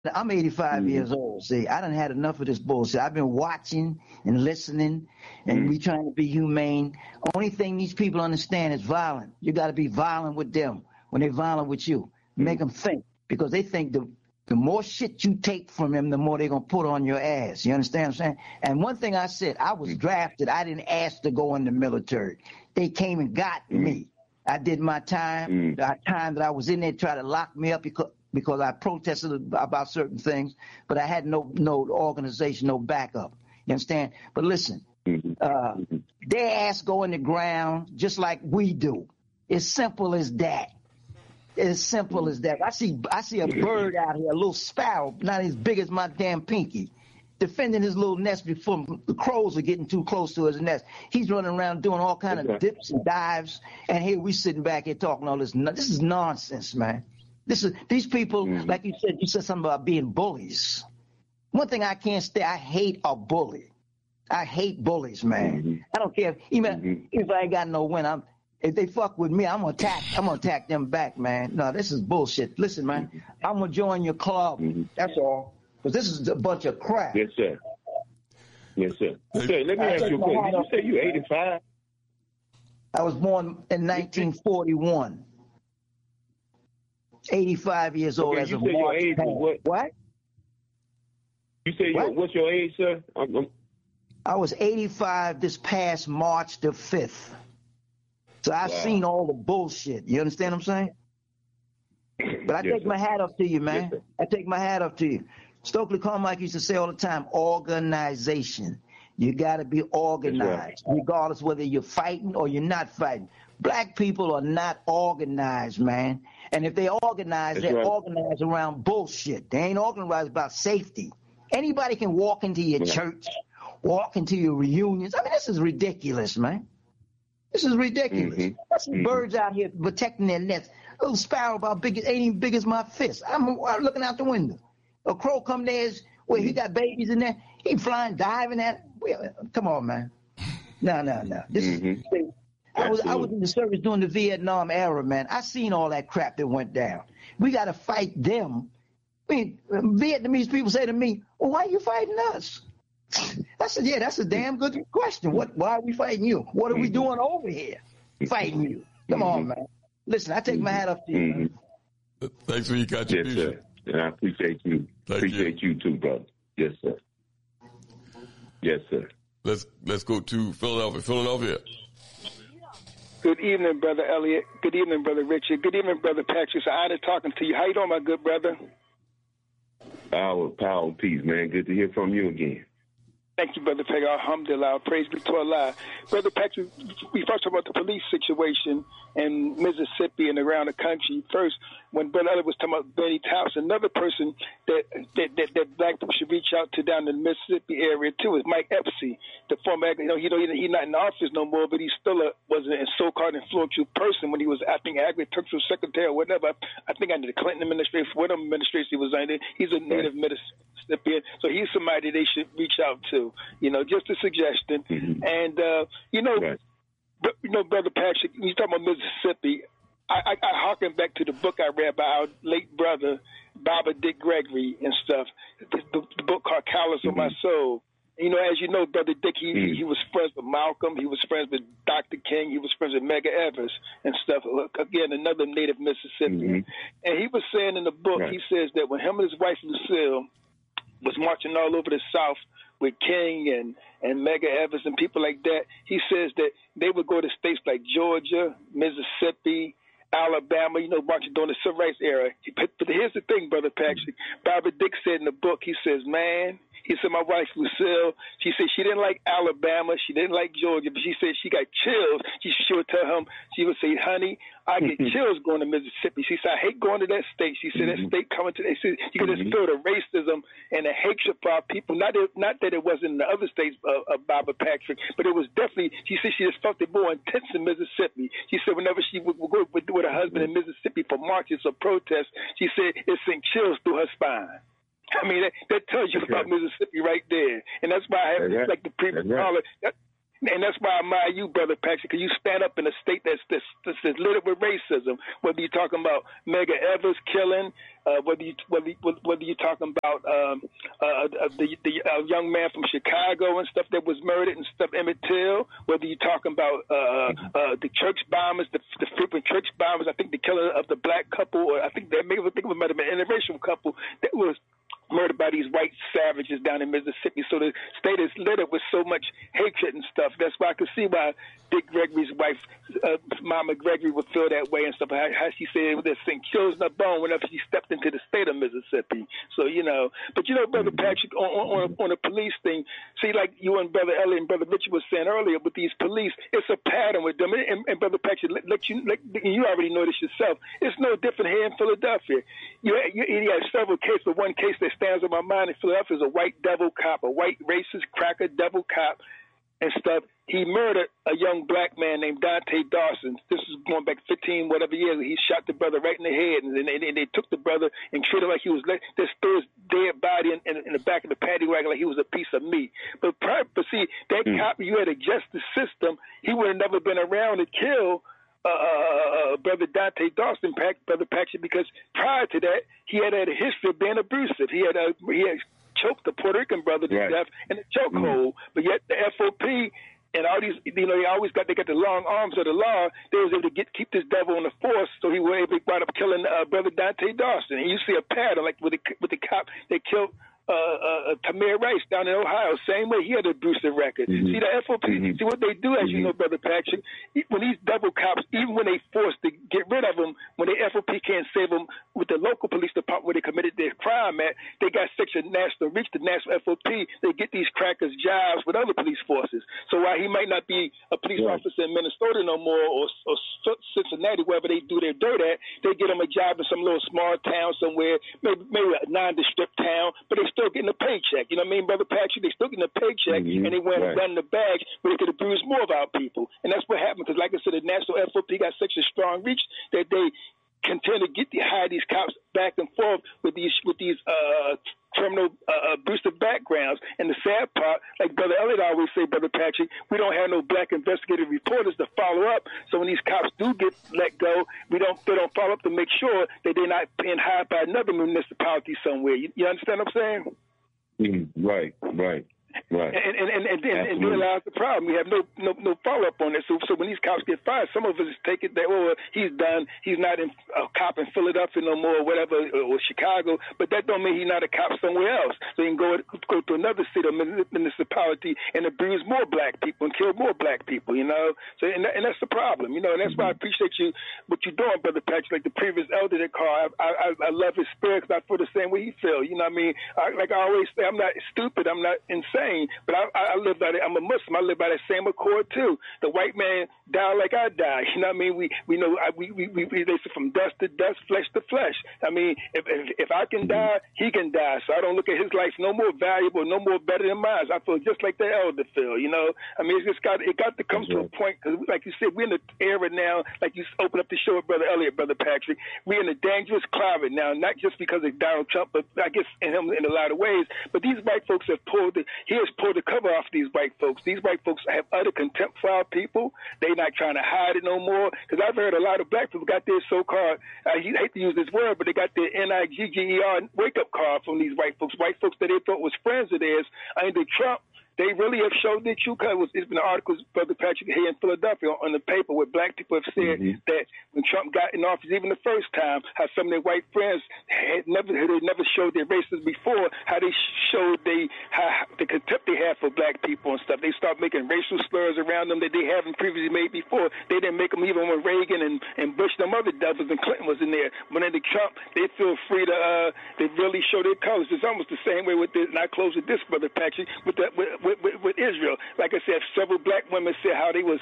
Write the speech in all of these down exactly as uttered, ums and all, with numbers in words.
I'm eighty-five mm-hmm. years old. See, I done had enough of this bullshit. I've been watching and listening, and mm-hmm. we trying to be humane. Only thing these people understand is violent. You got to be violent with them when they're violent with you. Mm-hmm. Make them think, because they think the the more shit you take from them, the more they're going to put on your ass. You understand what I'm saying? And one thing I said, I was drafted. I didn't ask to go in the military. They came and got mm-hmm. me. I did my time. Mm-hmm. The time that I was in there, tried to lock me up because because I protested about certain things, but I had no no organization, no backup. You understand? But listen, mm-hmm. uh, their ass go in the ground just like we do. It's simple as that. It's simple as that. I see I see a bird out here, a little sparrow, not as big as my damn pinky, defending his little nest before the crows are getting too close to his nest. He's running around doing all kind of dips and dives, and here we sitting back here talking all this. This is nonsense, man. This is these people, mm-hmm. like you said, you said something about being bullies. One thing I can't stay, I hate a bully. I hate bullies, man. Mm-hmm. I don't care if, even mm-hmm. if I ain't got no win. I'm if they fuck with me, I'm gonna attack. I'm gonna attack them back, man. No, this is bullshit. Listen, man, mm-hmm. I'm gonna join your club. Mm-hmm. That's all. Because this is a bunch of crap. Yes, sir. Yes, sir. Sir, let me I ask you a question. Did you say you eighty-five? I was born in nineteen forty-one. eighty-five years old okay, as you a said your March age was what? What? You say what? Your, what's your age, sir? I'm, I'm... I was eighty-five this past March the fifth. So I've wow. seen all the bullshit. You understand what I'm saying? But I yes, take sir. my hat off to you, man. Yes, I take my hat off to you. Stokely Carmichael used to say all the time, organization. You got to be organized, right. regardless whether you're fighting or you're not fighting. Black people are not organized, man. And if they organize, That's they're right. organized around bullshit. They ain't organized about safety. Anybody can walk into your right. church, walk into your reunions. I mean, this is ridiculous, man. This is ridiculous. Mm-hmm. There's some mm-hmm. birds out here protecting their nests. A little sparrow about big, ain't even big as my fist. I'm, I'm looking out the window. A crow come there, where mm-hmm. he got babies in there. He flying, diving at it. Come on, man. No, no, no. This mm-hmm. is. I was I was in the service during the Vietnam era, man. I seen all that crap that went down. We got to fight them. I mean, Vietnamese people say to me, "Well, why are you fighting us?" I said, "Yeah, that's a damn good question. What? Why are we fighting you? What are we doing over here, fighting you? Come on, man. Listen, I take my hat off to you. Man. Thanks for your contribution. Yes, sir. And I appreciate you. Thank appreciate you. you too, brother. Yes, sir. Yes, sir. Let's let's go to Philadelphia. Philadelphia. Good evening, Brother Elliot. Good evening, Brother Richard. Good evening, Brother Patrick. It's an honor talking to you. How you doing, my good brother? Power, power, peace, man. Good to hear from you again. Thank you, Brother Patrick. Alhamdulillah. Praise be to Allah. Brother Patrick, we first talked about the police situation in Mississippi and around the country. First, when Brother Elliot was talking about Benny Towns, another person that, that that that black people should reach out to down in the Mississippi area too is Mike Epps, the former, you know, you know, he's not in office no more, but he still a, was a so-called influential person when he was, I think, agricultural secretary or whatever. I think under the Clinton administration, whatever administration he was under. He's a native Mississippian, so he's somebody they should reach out to. You know, just a suggestion. Mm-hmm. And uh, you know, right. but, you know, Brother Patrick, you talking about Mississippi. I, I, I harken back to the book I read by our late brother, Baba Dick Gregory and stuff, the, the, the book called Callous mm-hmm. on My Soul. You know, as you know, Brother Dick, he, mm-hmm. he was friends with Malcolm. He was friends with Doctor King. He was friends with Medgar Evers and stuff. Again, another native Mississippian. Mm-hmm. And he was saying in the book, right. he says that when him and his wife, Lucille, was marching all over the South with King and, and Medgar Evers and people like that, he says that they would go to states like Georgia, Mississippi, Alabama, you know, marching during the civil rights era. But, but here's the thing, Brother Patrick. Barbara Dick said in the book, he says, man, he said, my wife, Lucille, she said she didn't like Alabama, she didn't like Georgia, but she said she got chills. She, she would tell him, she would say, honey, I get chills going to Mississippi. She said, I hate going to that state. She said, that state coming to, they said, you can just feel the racism and the hatred for our people. Not that, not that it wasn't in the other states of, of Barbara Patrick, but it was definitely, she said she just felt it more intense in Mississippi. She said whenever she would, would go with, with her husband in Mississippi for marches or protests, she said it sent chills through her spine. I mean, that, that tells you about Mississippi right there. And that's why I have, right. like the previous caller, that, And that's why I admire you, Brother Patrick, because you stand up in a state that's, that's, that's, that's littered with racism, whether you're talking about Medgar Evers killing, uh, whether, you, whether, whether you're talking about um, uh, the, the uh, young man from Chicago and stuff that was murdered and stuff, Emmett Till, whether you're talking about uh, uh, the church bombers, the, the frequent church bombers, I think the killer of the black couple, or I think they maybe think it might have been an interracial couple that was murdered by these white savages down in Mississippi. So the state is littered with so much hatred and stuff. That's why I could see why Dick Gregory's wife, uh, Mama Gregory, would feel that way and stuff. How, how she said this thing kills in her bone whenever she stepped into the state of Mississippi. So, you know, but you know, Brother Patrick, on, on, on a police thing, see, like you and Brother Elliot and Brother Richard was saying earlier with these police, it's a pattern with them. And, and Brother Patrick, let, let you, let, you already know this yourself. It's no different here in Philadelphia. You, you, you have several cases, but one case that stands in my mind in Philadelphia is a white devil cop, a white racist cracker devil cop and stuff. He murdered a young black man named Dante Dawson. This is going back fifteen, whatever years. He shot the brother right in the head, and, and, and they took the brother and treated him like he was, just threw his dead body in, in, in the back of the paddy wagon like he was a piece of meat. But, but see, that mm. cop, you had a justice system, he would have never been around to kill Uh, uh, Brother Dante Dawson, Brother Patrick, because prior to that, he had had a history of being abusive. He had a, he had choked the Puerto Rican brother to right. death in a chokehold. Mm-hmm. But yet the F O P and all these, you know, they always got they got the long arms of the law. They was able to get keep this devil on the force, so he was able to wind up killing uh, Brother Dante Dawson. And you see a pattern like with the with the cop they killed. Uh, uh, Tamir Rice down in Ohio, same way, he had an abusive record. Mm-hmm. See, the F O P, mm-hmm. see what they do, as mm-hmm. you know, Brother Patrick, when these double cops, even when they forced to get rid of them, when the F O P can't save them with the local police department where they committed their crime at, they got such a national reach, the national F O P, they get these crackers jobs with other police forces. So while he might not be a police yeah. officer in Minnesota no more, or, or Cincinnati, wherever they do their dirt at, they get him a job in some little small town somewhere, maybe, maybe a nondescript town, but they still getting a paycheck. You know what I mean, Brother Patrick? They still getting a paycheck, mm-hmm. and they went right. and gun the bag where they could abuse more of our people. And that's what happened, because like I said, the national F O P got such a strong reach that they continue to get the hire these cops back and forth with these with these uh criminal uh, abusive backgrounds. And the sad part, like Brother Elliot always say, Brother Patrick, we don't have no black investigative reporters to follow up. So when these cops do get let go, we don't they don't follow up to make sure that they're not being hired by another municipality somewhere. You, you understand what I'm saying? Mm, right, right. Right. And and and, and, and, and realize the problem. We have no no, no follow up on it. So so when these cops get fired, some of us take it that oh he's done. He's not in, a cop in Philadelphia no more, or whatever, or, or Chicago. But that don't mean he's not a cop somewhere else. So he can go go to another city or municipality and abuse more black people and kill more black people. You know. So and, that, and that's the problem. You know. And that's mm-hmm. why I appreciate you what you're doing, Brother Patrick. Like the previous elder that called, I I, I love his spirit because I feel the same way he feels. You know what I mean? I, like I always say, I'm not stupid. I'm not insane. But I, I live by that. I'm a Muslim. I live by that same accord too. The white man died like I died. You know what I mean? We we know I, we, we we they say from dust to dust, flesh to flesh. I mean, if, if if I can die, he can die. So I don't look at his life no more valuable, no more better than mine. I feel just like the elder feel. You know? I mean, it's just got it got to come to a point because, like you said, we're in the era now. Like you open up the show with Brother Elliot, Brother Patrick. We're in a dangerous climate now. Not just because of Donald Trump, but I guess in him in a lot of ways. But these white folks have pulled the he has pulled the cover off these white folks. These white folks have utter contempt for our people. They're not trying to hide it no more. Because I've heard a lot of black people got their so-called, I hate to use this word, but they got their N I G G E R wake-up call from these white folks. White folks that they thought was friends of theirs under Trump. They really have showed their true colors. It's been articles, Brother Patrick, here in Philadelphia on the paper where black people have said mm-hmm. that when Trump got in office, even the first time, how some of their white friends had never they never showed their races before, how they showed they how the contempt they have for black people and stuff. They start making racial slurs around them that they haven't previously made before. They didn't make them even when Reagan and, and Bush, them other devils, and Clinton was in there. When under Trump, they feel free to uh, they really show their colors. It's almost the same way with this, and I close with this, Brother Patrick, with that with, with, with, with Israel. Like I said, several black women said how they was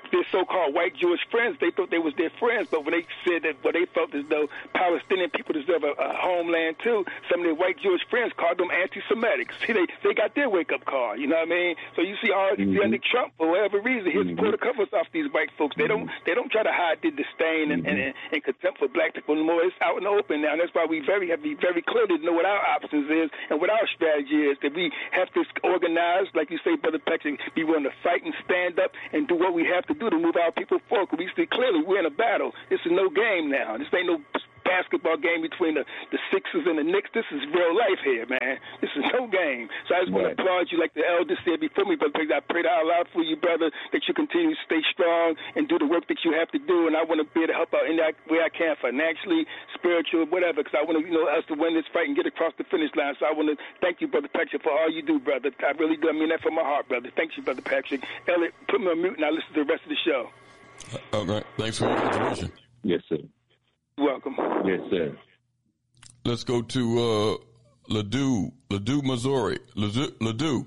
their so-called white Jewish friends, they thought they was their friends, but when they said that, well, they felt as though Palestinian people deserve a, a homeland too, some of their white Jewish friends called them anti-Semitic. See, they they got their wake-up call. You know what I mean? So you see, all mm-hmm. President Trump, for whatever reason, he'll mm-hmm. pull the covers off these white folks. They don't they don't try to hide their disdain and, mm-hmm. and, and contempt for black people anymore. It's out in the open now, and that's why we very have to be very clear to know what our options is and what our strategy is. That we have to organize, like you say, Brother Patrick, be willing to fight and stand up and do what we have to do to move our people forward. We see clearly we're in a battle. This is no game now. This ain't no basketball game between the, the Sixers and the Knicks. This is real life here, man. This is no game. So I just right. want to applaud you, like the elders said before me, Brother Patrick. I pray out loud for you, brother, that you continue to stay strong and do the work that you have to do. And I want to be able to help out in that way I can, financially, spiritual, whatever, because I want to, you know, us to win this fight and get across the finish line. So I want to thank you, Brother Patrick, for all you do, brother. I really do. I mean that from my heart, brother. Thank you, Brother Patrick. Elliot, put me on mute and I'll listen to the rest of the show. All right. Thanks for your contribution. Yes, sir. You're welcome. Yes, sir. Let's go to uh, Ladue, Ladue, Missouri. Ladue. Ladue.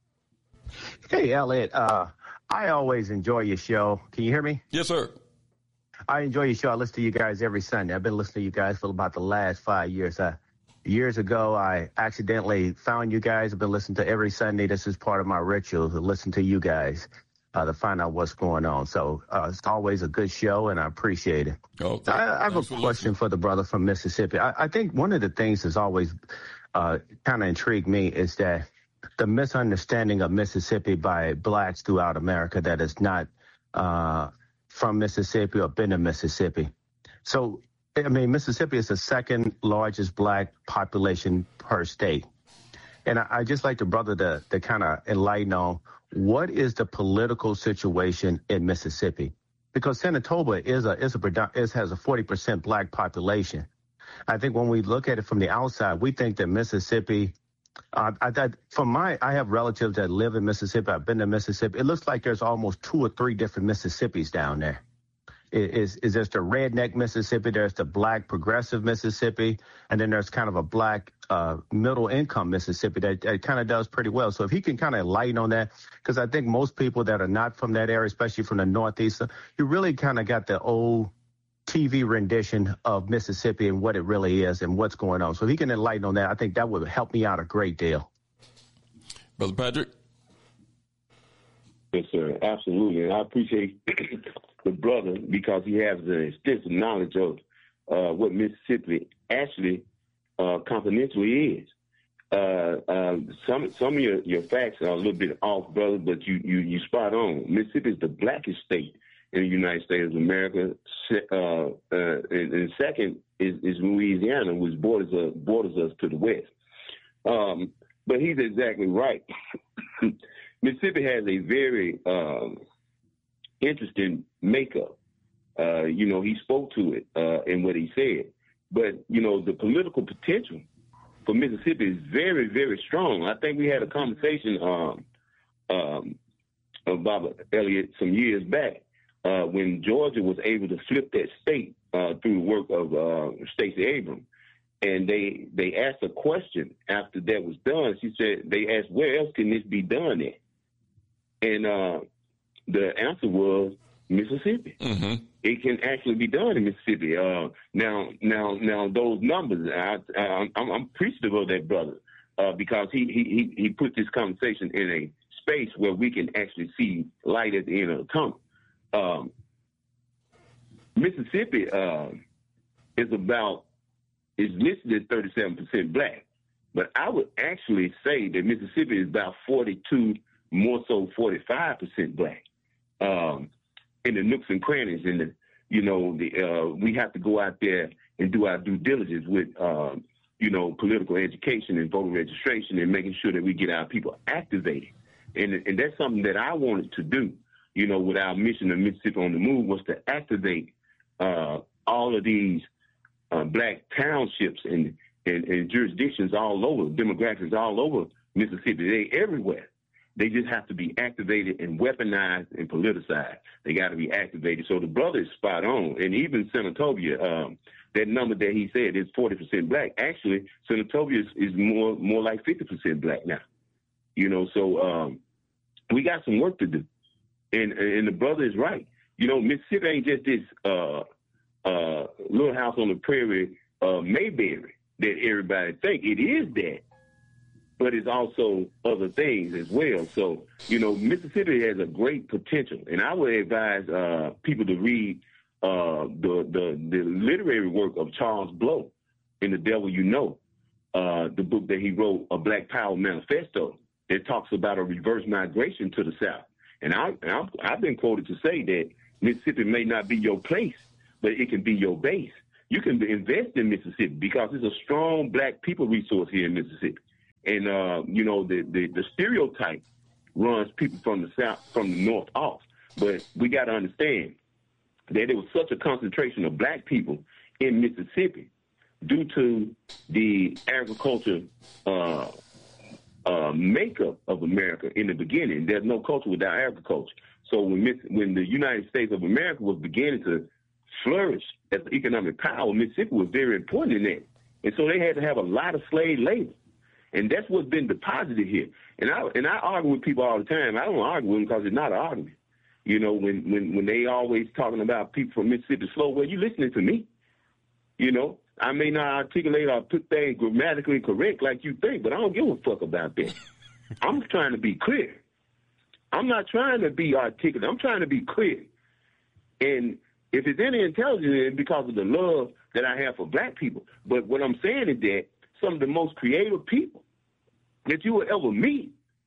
Hey, Elliot. Uh, I always enjoy your show. Can you hear me? Yes, sir. I enjoy your show. I listen to you guys every Sunday. I've been listening to you guys for about the last five years. Uh, years ago, I accidentally found you guys. I've been listening to every Sunday. This is part of my ritual to listen to you guys. Uh, to find out what's going on. So uh, it's always a good show, and I appreciate it. Oh, I, I have a question listening. for the brother from Mississippi. I, I think one of the things that's always uh, kind of intrigued me is that the misunderstanding of Mississippi by blacks throughout America that is not uh, from Mississippi or been to Mississippi. So, I mean, Mississippi is the second largest black population per state. And I, I just like the brother to, to kind of enlighten on what is the political situation in Mississippi? Because Senatobia is a is a is, has a forty percent black population. I think when we look at it from the outside, we think that Mississippi. Uh, I, I, from my, I have relatives that live in Mississippi. I've been to Mississippi. It looks like there's almost two or three different Mississippis down there. Is is there's the redneck Mississippi, there's the black progressive Mississippi, and then there's kind of a black uh, middle income Mississippi that, that kind of does pretty well. So if he can kind of enlighten on that, because I think most people that are not from that area, especially from the Northeast, you really kind of got the old T V rendition of Mississippi and what it really is and what's going on. So if he can enlighten on that, I think that would help me out a great deal. Brother Patrick? Yes, sir. Absolutely. And I appreciate the brother because he has an extensive knowledge of uh, what Mississippi actually uh, continentally is. Uh, uh, some some of your, your facts are a little bit off, brother, but you, you, you spot on. Mississippi is the blackest state in the United States of America. Uh, uh, and, and second is, is Louisiana, which borders, uh, borders us to the west. Um, but he's exactly right. Mississippi has a very um, interesting makeup. Uh, you know, he spoke to it uh, in what he said. But, you know, the political potential for Mississippi is very, very strong. I think we had a conversation um, um, about Elliot some years back uh, when Georgia was able to flip that state uh, through the work of uh, Stacey Abrams. And they, they asked a question after that was done. She said, they asked, where else can this be done at? And uh, the answer was Mississippi. Mm-hmm. It can actually be done in Mississippi. Uh, now, now, now, those numbers, I, I, I'm, I'm appreciative of that brother uh, because he, he he put this conversation in a space where we can actually see light at the end of the tunnel. Um, Mississippi uh, is about is listed as thirty-seven percent black, but I would actually say that Mississippi is about forty-two. More so forty-five percent black um, in the nooks and crannies. And, the, you know, the, uh, we have to go out there and do our due diligence with, um, you know, political education and voter registration and making sure that we get our people activated. And, and that's something that I wanted to do, you know, with our mission of Mississippi on the Move was to activate uh, all of these uh, black townships and, and, and jurisdictions all over, demographics all over Mississippi. They everywhere. They just have to be activated and weaponized and politicized. They got to be activated. So the brother is spot on. And even Senatobia, um, that number that he said is forty percent black. Actually, Senatobia is, is more more like fifty percent black now. You know, so um, we got some work to do. And, and the brother is right. You know, Mississippi ain't just this uh, uh, little house on the prairie, uh, Mayberry, that everybody think. It is that, but it's also other things as well. So, you know, Mississippi has a great potential, and I would advise uh, people to read uh, the, the the literary work of Charles Blow in The Devil You Know, uh, the book that he wrote, A Black Power Manifesto, that talks about a reverse migration to the South. And I, I've, I've been quoted to say that Mississippi may not be your place, but it can be your base. You can invest in Mississippi because it's a strong black people resource here in Mississippi. And, uh, you know, the, the, the stereotype runs people from the South, from the North off. But we got to understand that there was such a concentration of black people in Mississippi due to the agriculture uh, uh, makeup of America in the beginning. There's no culture without agriculture. So when, when the United States of America was beginning to flourish as an economic power, Mississippi was very important in that. And so they had to have a lot of slave labor. And that's what's been deposited here. And I and I argue with people all the time. I don't argue with them because it's not an argument. You know, when, when, when they always talking about people from Mississippi slow, well, you listening to me. You know, I may not articulate or put things grammatically correct like you think, but I don't give a fuck about that. I'm trying to be clear. I'm not trying to be articulate. I'm trying to be clear. And if it's any intelligence, it's because of the love that I have for black people. But what I'm saying is that some of the most creative people that you will ever meet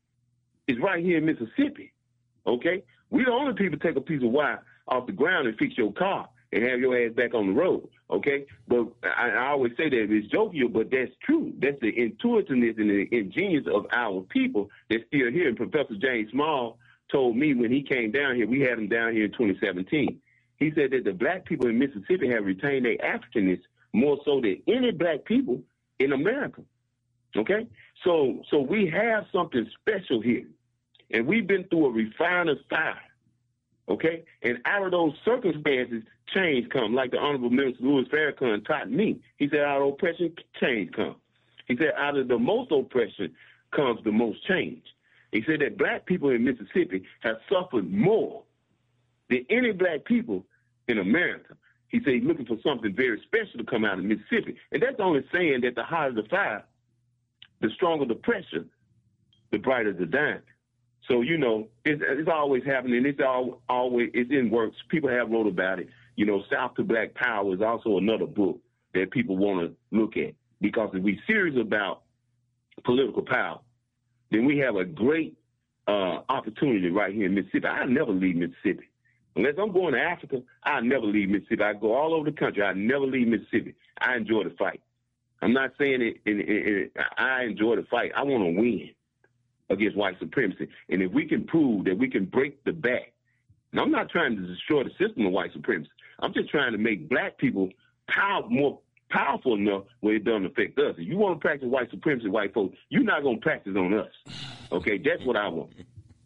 is right here in Mississippi, okay? We the only people take a piece of wire off the ground and fix your car and have your ass back on the road, okay? But I, I always say that it's jovial, but that's true. That's the intuitiveness and the ingenious of our people that's still here. And Professor James Small told me when he came down here, we had him down here in twenty seventeen, he said that the black people in Mississippi have retained their Africanness more so than any black people in America, okay? So so we have something special here, and we've been through a refiner's fire, okay? And out of those circumstances, change comes, like the Honorable Minister Louis Farrakhan taught me. He said, out of oppression, change comes. He said, out of the most oppression comes the most change. He said that black people in Mississippi have suffered more than any black people in America. He said he's looking for something very special to come out of Mississippi. And that's only saying that the hotter the fire, the stronger the pressure, the brighter the diamond. So, you know, it's, it's always happening. It's all, always, it's in works. People have wrote about it. You know, South to Black Power is also another book that people want to look at. Because if we're serious about political power, then we have a great uh, opportunity right here in Mississippi. I'll never leave Mississippi. Unless I'm going to Africa, I never leave Mississippi. I go all over the country. I never leave Mississippi. I enjoy the fight. I'm not saying it, it, it, it I enjoy the fight. I want to win against white supremacy. And if we can prove that we can break the back, and I'm not trying to destroy the system of white supremacy. I'm just trying to make black people power, more powerful enough where it doesn't affect us. If you want to practice white supremacy, white folks, you're not going to practice on us. Okay, that's what I want.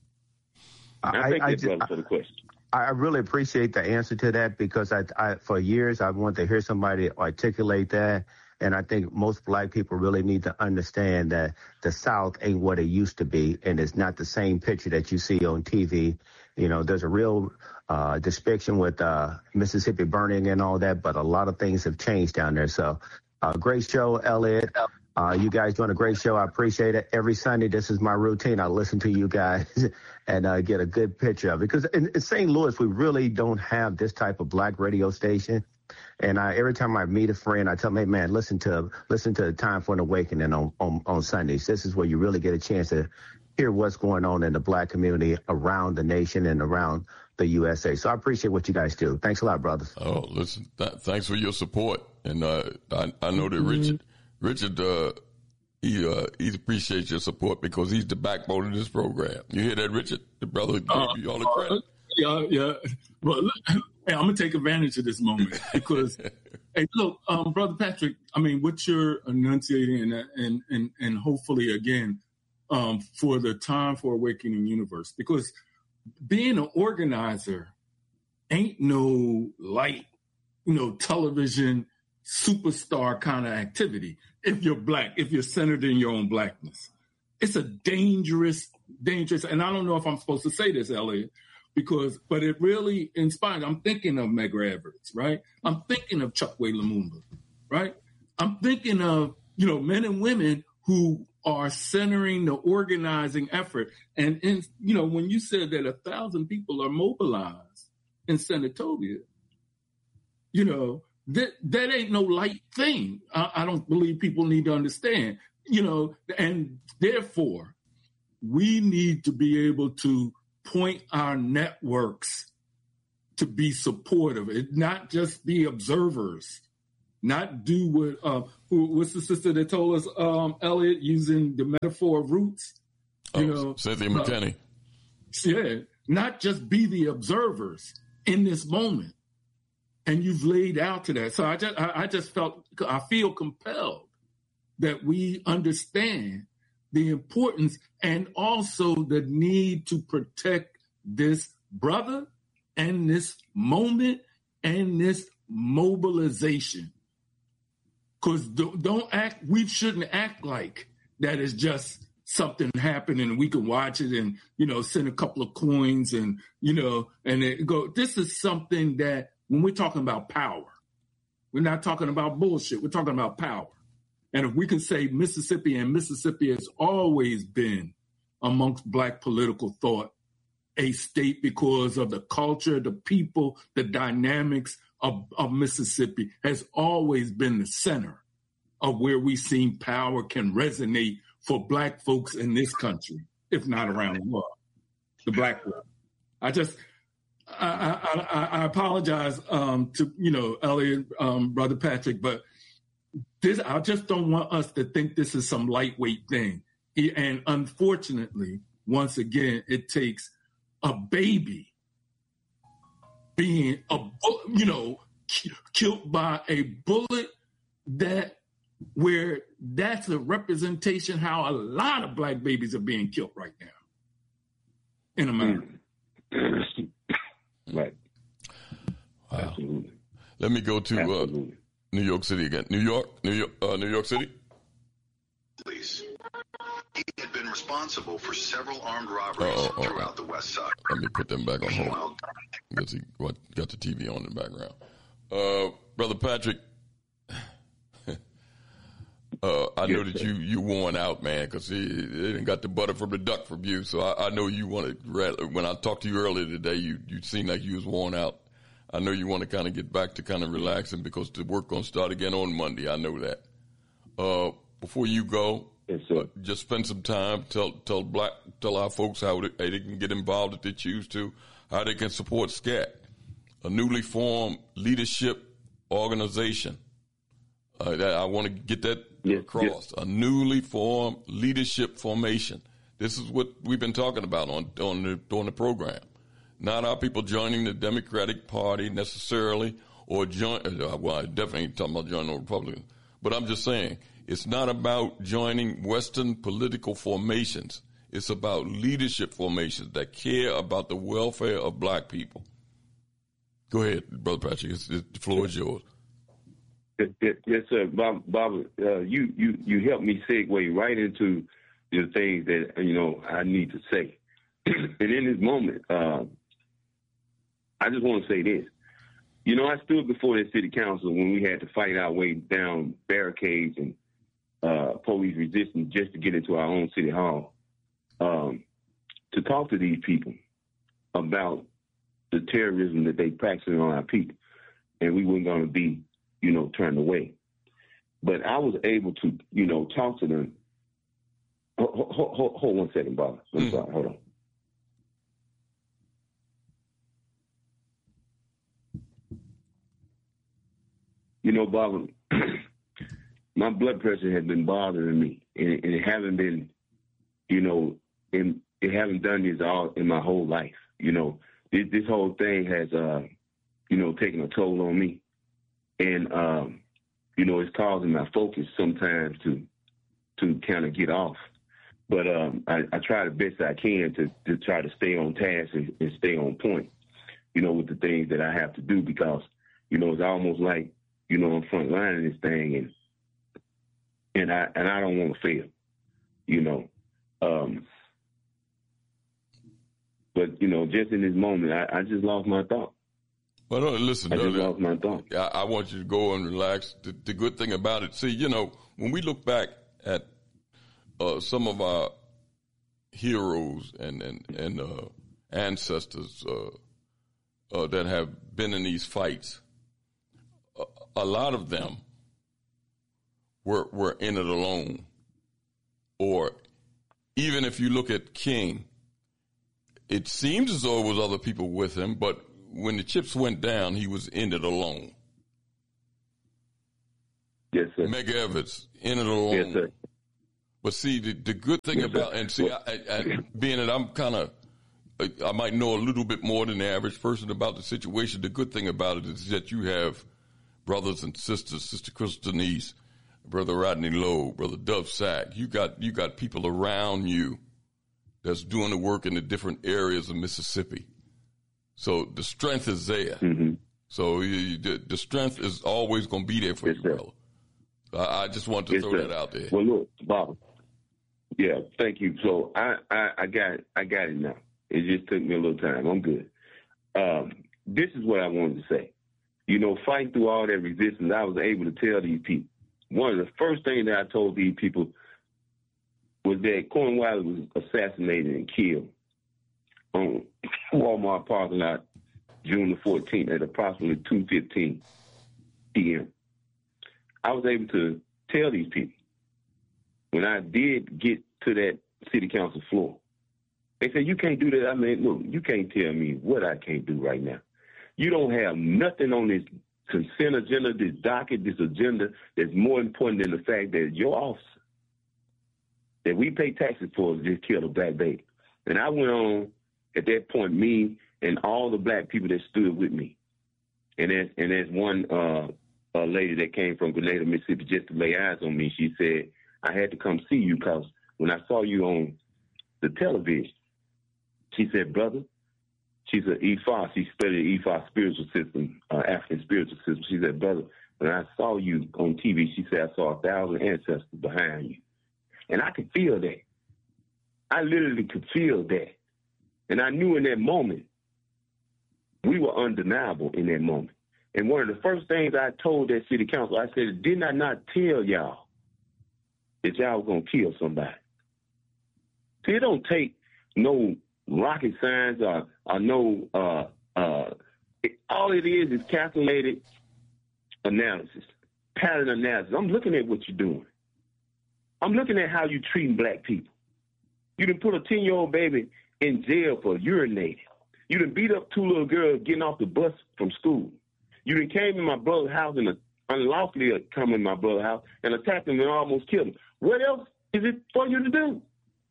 I, I think that's brother for the question. I really appreciate the answer to that because I, I, for years, I wanted to hear somebody articulate that. And I think most black people really need to understand that the South ain't what it used to be. And it's not the same picture that you see on T V. You know, there's a real uh, depiction with uh, Mississippi burning and all that. But a lot of things have changed down there. So uh, great show, Elliot. Uh, you guys doing a great show. I appreciate it. Every Sunday, this is my routine. I listen to you guys and uh, get a good picture of it. Because in, in Saint Louis, we really don't have this type of black radio station. And I, every time I meet a friend, I tell them, hey, man, listen to listen to Time for an Awakening on, on, on Sundays. This is where you really get a chance to hear what's going on in the black community around the nation and around the U S A. So I appreciate what you guys do. Thanks a lot, brothers. Oh, listen, th- thanks for your support. And uh, I, I know that Richard, Richard, uh, he uh, he appreciates your support because he's the backbone of this program. You hear that, Richard? The brother gave uh, you all the credit. Uh, yeah, yeah. Well, hey, I'm gonna take advantage of this moment because, hey, look, um, Brother Patrick. I mean, what you're enunciating, and and and, and hopefully again, um, for the Time for Awakening universe, because being an organizer ain't no light, you know, television superstar kind of activity. If you're black, if you're centered in your own blackness, it's a dangerous, dangerous. And I don't know if I'm supposed to say this, Elliot, because, but it really inspired. I'm thinking of Medgar Evers, right? I'm thinking of Chokwe Lumumba, right? I'm thinking of, you know, men and women who are centering the organizing effort. And, in, you know, when you said that a thousand people are mobilized in Senatobia, you know, that, that ain't no light thing. I, I don't believe people need to understand, you know, and therefore we need to be able to point our networks to be supportive, it not just be observers, not do what, uh, who, what's the sister that told us, um, Elliot, using the metaphor of roots? You oh, know, Cynthia McKinney. Uh, yeah, not just be the observers in this moment. And you've laid out to that. So I just, I, I just felt, I feel compelled that we understand the importance and also the need to protect this brother and this moment and this mobilization. Because don't act, we shouldn't act like that is just something happening and we can watch it and, you know, send a couple of coins and, you know, and it go. This is something that when we're talking about power, we're not talking about bullshit. We're talking about power. And if we can say Mississippi, and Mississippi has always been amongst Black political thought, a state because of the culture, the people, the dynamics of, of Mississippi has always been the center of where we've seen power can resonate for Black folks in this country, if not around the world, the Black world. I just, I, I, I apologize um, to, you know, Elliot, um, Brother Patrick, but this, I just don't want us to think this is some lightweight thing. And unfortunately, once again, it takes a baby being, a you know, killed by a bullet that where that's a representation how a lot of Black babies are being killed right now in America. Right. Wow. Absolutely. Let me go to uh, New York City again. New York, New York, uh, New York City. Police. He had been responsible for several armed robberies oh, oh, throughout oh. the West Side. Let me put them back on hold because he what, got the T V on in the background. Uh, Brother Patrick, uh, I know that you you worn out, man, because he they didn't got the butter from the duck from you. So I, I know you want to. When I talked to you earlier today, you you seemed like you was worn out. I know you want to kind of get back to kind of relaxing because the work gonna start again on Monday. I know that. Uh, before you go, yes, uh, just spend some time. Tell tell black tell our folks how they, they can get involved if they choose to, how they can support SCAT, a newly formed leadership organization. Uh, that I want to get that yes, across. Yes. A newly formed leadership formation. This is what we've been talking about on on the on the program. Not our people joining the Democratic Party necessarily, or join. Well, I definitely ain't talking about joining the Republicans. But I'm just saying, it's not about joining Western political formations. It's about leadership formations that care about the welfare of Black people. Go ahead, Brother Patrick. It's, it's, the floor is yours. Yes, yes, sir. Bob, Bob uh, you, you, you helped me segue right into the things that, you know, I need to say. And in this moment, uh, I just want to say this. You know, I stood before the city council when we had to fight our way down barricades and uh, police resistance just to get into our own city hall, um, to talk to these people about the terrorism that they practicing on our people. And we weren't going to be, you know, turned away. But I was able to, you know, talk to them. Hold, hold, hold one second, Bob. I'm mm. sorry. Hold on. You know, Bob, my blood pressure has been bothering me, and, and it haven't been, you know, in, it haven't done this all in my whole life. You know, this, this whole thing has, uh, you know, taken a toll on me, and um, you know, it's causing my focus sometimes to to kind of get off. But um, I, I try the best I can to, to try to stay on task and, and stay on point, you know, with the things that I have to do, because, you know, it's almost like, you know, I'm front lining this thing, and and I and I don't want to fail, you know. Um, But, you know, just in this moment, I, I just lost my thought. Well, no, listen, I just no, lost my thought. I, I want you to go and relax. The, the good thing about it, see, you know, when we look back at uh, some of our heroes and and, and uh, ancestors uh, uh, that have been in these fights, a, a lot of them were were in it alone. Or even if you look at King, it seems as though it was other people with him, but when the chips went down, he was in it alone. Yes, sir. Meg Evans, in it alone. Yes, sir. But see, the, the good thing yes, about, sir. and see, I, I, I, being that I'm kind of, I might know a little bit more than the average person about the situation. The good thing about it is that you have brothers and sisters, Sister Crystal Denise, Brother Rodney Lowe, Brother Dove Sack. You got, you got people around you that's doing the work in the different areas of Mississippi. So the strength is there. Mm-hmm. So you, the, the strength is always going to be there for yes, you, sir. brother. I, I just want to yes, throw sir. that out there. Well, look, Bob. Yeah, thank you. So I, I, I got it. I got it now. It just took me a little time. I'm good. Um, this is what I wanted to say. You know, fighting through all that resistance, I was able to tell these people. One of the first things that I told these people was that Cornwallis was assassinated and killed on Walmart parking lot June the fourteenth at approximately two fifteen p.m. I was able to tell these people when I did get to that city council floor, they said, you can't do that. I mean, look, you can't tell me what I can't do right now. You don't have nothing on this consent agenda, this docket, this agenda that's more important than the fact that your officer that we pay taxes for just killed a black baby. And I went on at that point, me and all the black people that stood with me. And there's, and there's one uh, a lady that came from Grenada, Mississippi, just to lay eyes on me. She said, I had to come see you because when I saw you on the television, she said, brother, she's an E F A. She studied E F A spiritual system, uh, African spiritual system. She said, brother, when I saw you on T V, she said, I saw a thousand ancestors behind you. And I could feel that. I literally could feel that. And I knew in that moment, we were undeniable in that moment. And one of the first things I told that city council, I said, didn't I not tell y'all that y'all were going to kill somebody? See, it don't take no rocket science or, or no, uh, uh, it, all it is is calculated analysis, pattern analysis. I'm looking at what you're doing. I'm looking at how you're treating black people. You done put a ten-year-old baby in jail for urinating. You done beat up two little girls getting off the bus from school. You done came in my brother's house and unlawfully come in my brother's house and attacked him and almost killed him. What else is it for you to do?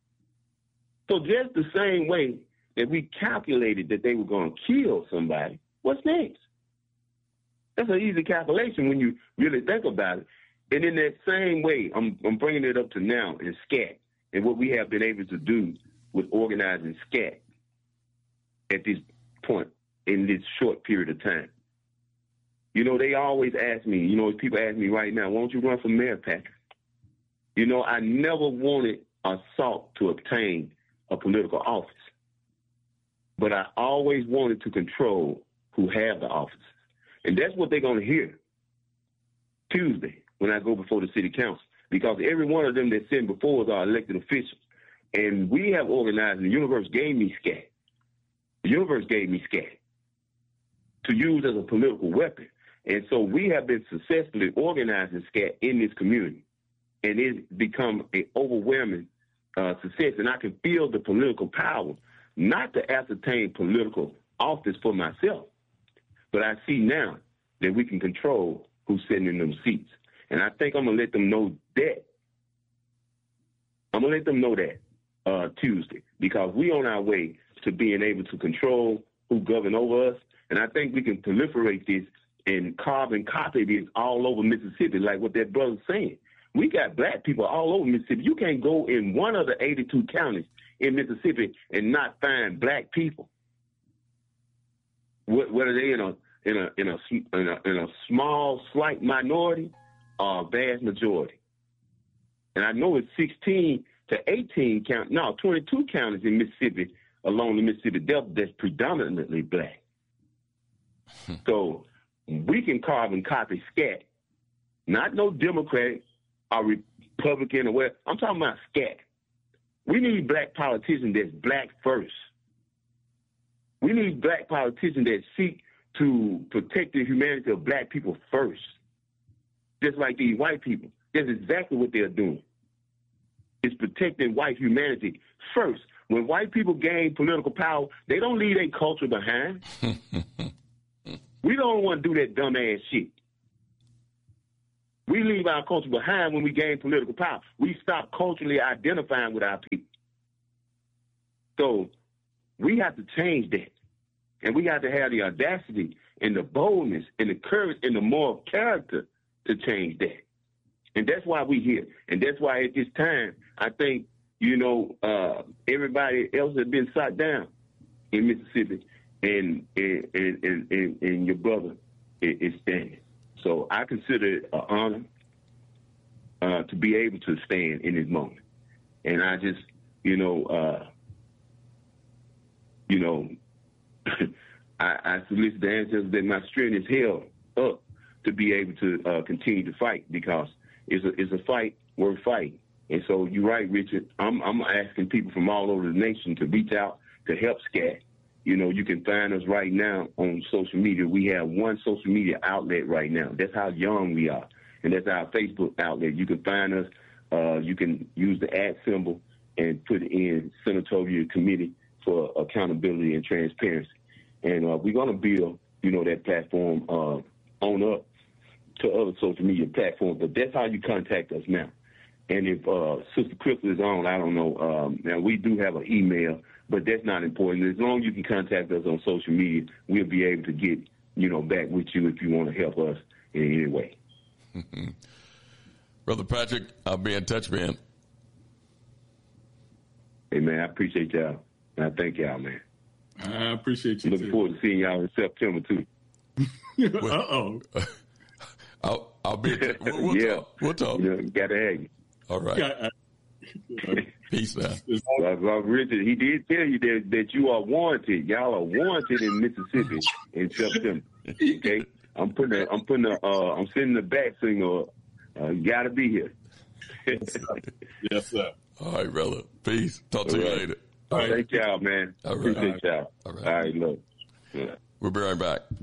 So just the same way that we calculated that they were going to kill somebody, what's next? That's an easy calculation when you really think about it. And in that same way, I'm, I'm bringing it up to now in SCAT and what we have been able to do with organizing SCAT at this point in this short period of time. You know, they always ask me, you know, people ask me right now, why don't you run for mayor, Patrick? You know, I never wanted or sought to obtain a political office, but I always wanted to control who have the office. And that's what they're going to hear Tuesday when I go before the city council, because every one of them that's sitting before us are elected officials. And we have organized, and the universe gave me SCAT. The universe gave me SCAT to use as a political weapon. And so we have been successfully organizing SCAT in this community. And it's become an overwhelming uh, success. And I can feel the political power, not to ascertain political office for myself, but I see now that we can control who's sitting in them seats. And I think I'm going to let them know that. I'm going to let them know that uh, Tuesday, because we on our way to being able to control who govern over us. And I think we can proliferate this and carbon copy this all over Mississippi, like what that brother's saying. We got black people all over Mississippi. You can't go in one of the eighty-two counties in Mississippi and not find black people. Whether they in a in a in a in a, in a small, slight minority or a vast majority. And I know it's sixteen to eighteen counties, no, twenty-two counties in Mississippi along the Mississippi Delta that's predominantly black. So we can carve and copy scat, not no Democrat or Republican or what. I'm talking about scat. We need black politicians that's black first. We need black politicians that seek to protect the humanity of black people first, just like these white people. That's exactly what they're doing. It's protecting white humanity first. When white people gain political power, they don't leave their culture behind. We don't want to do that dumbass shit. We leave our culture behind when we gain political power. We stop culturally identifying with our people. So we have to change that. And we have to have the audacity and the boldness and the courage and the moral character to change that. And that's why we're here. And that's why at this time, I think, you know, uh, everybody else has been shot down in Mississippi, and and, and, and, and, and your brother is, is standing. So I consider it an honor uh, to be able to stand in this moment. And I just, you know, uh, you know, I, I solicit the ancestors that my strength is held up to be able to uh, continue to fight, because it's a, it's a fight worth fighting. And so you're right, Richard. I'm, I'm asking people from all over the nation to reach out to help SCAT. You know, you can find us right now on social media. We have one social media outlet right now. That's how young we are. And that's our Facebook outlet. You can find us. Uh, you can use the at symbol and put in Senatorial Committee for Accountability and Transparency. And uh, we're going to build, you know, that platform uh, on up to other social media platforms. But that's how you contact us now. And if uh, Sister Crystal is on, I don't know. Um, now, we do have an email, but that's not important. As long as you can contact us on social media, we'll be able to get, you know, back with you if you want to help us in any way. Brother Patrick, I'll be in touch, man. Hey, man, I appreciate y'all. And I thank y'all, man. I appreciate you, Looking too. forward to seeing y'all in September, too. Uh-oh. I'll, I'll be in touch. We'll, we'll yeah. talk. We'll talk. You know, got to have you. All right. Yeah, I, Peace, man. Well, well, Richard, he did tell you that, that you are warranted. Y'all are warranted in Mississippi in September. Okay? I'm putting a, I'm putting a, uh, I'm sending the back signal. Uh, you got to be here. Yes, sir. Yes, sir. All right, brother. Peace. Talk to All you right. later. All right. Thank y'all, man. All right. Appreciate y'all. All right. All right, look. Yeah. We'll be right back.